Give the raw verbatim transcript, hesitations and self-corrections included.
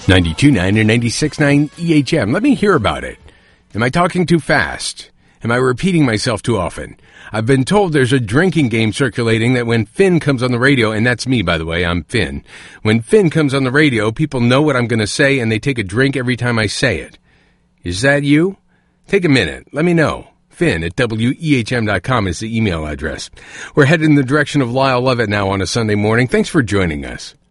ninety-two point nine and ninety-six point nine E H M. Let me hear about it. Am I talking too fast? Am I repeating myself too often? I've been told there's a drinking game circulating that when Finn comes on the radio, and that's me, by the way, I'm Finn. When Finn comes on the radio, people know what I'm going to say, and they take a drink every time I say it. Is that you? Take a minute. Let me know. Finn at W E H M dot com is the email address. We're headed in the direction of Lyle Lovett now on a Sunday morning. Thanks for joining us.